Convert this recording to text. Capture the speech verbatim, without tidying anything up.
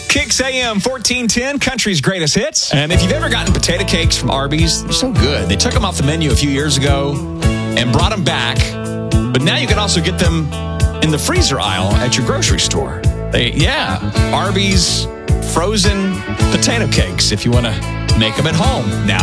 Kicks A M fourteen ten, country's greatest hits. And if you've ever gotten potato cakes from Arby's, they're so good. They took them off the menu a few years ago and brought them back. But now you can also get them in the freezer aisle at your grocery store. They, yeah, Arby's frozen potato cakes if you want to make them at home now.